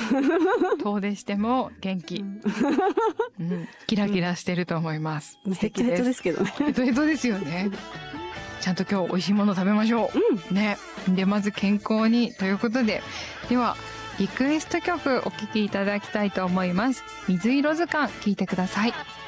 遠出しても元気。キラキラしてると思います。 ヘトヘトですけどね。 ヘトヘトですよね。ちゃんと今日美味しいもの食べましょう。ね。で、まず健康にということで。では、リクエスト曲お聴きいただきたいと思います。水色図鑑聴いてください。